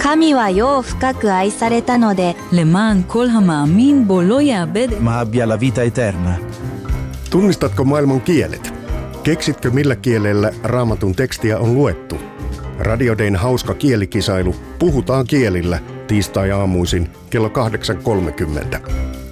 神は世を深く愛されたので למען כל המאמין בו לא יאבד. ma abbia la vita eterna. Tunnistatko maailman kielet? Keksitkö millä kielellä Raamatun tekstiä on luettu? Radio Dayn hauska kielikisailu Puhutaan kielillä tiistai-aamuisin kello 8.30.